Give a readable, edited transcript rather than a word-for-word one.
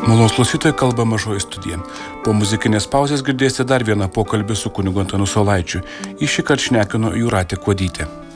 Malonūs klausytojai, kalba Mažoji studija. Po muzikinės pauzės girdėsite dar vieną pokalbį su kunigu Antanu Saulaičiu. Į šį kartą šnekino Jūratė Kuodytė.